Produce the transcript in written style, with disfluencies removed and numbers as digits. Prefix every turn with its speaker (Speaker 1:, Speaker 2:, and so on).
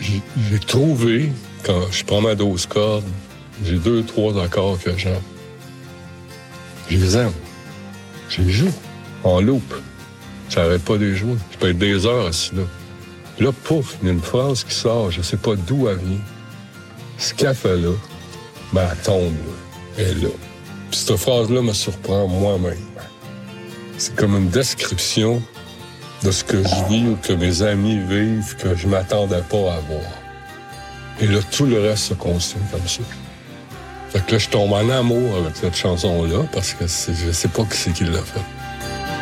Speaker 1: j'ai trouvé, quand je prends ma 12 cordes, j'ai 2-3 accords que j'aime. Je les aime. Je les joue en loop. J'arrête pas de les jouer. Je peux être des heures assis là. Là, pouf, il y a une phrase qui sort, je sais pas d'où elle vient. Ce qu'elle fait là, ben, elle tombe là. Elle est là. Puis cette phrase-là me surprend moi-même. C'est comme une description de ce que je vis ou que mes amis vivent que je m'attendais pas à voir. Et là, tout le reste se construit comme ça. Fait que là, je tombe en amour avec cette chanson-là parce que je sais pas qui c'est qui l'a fait.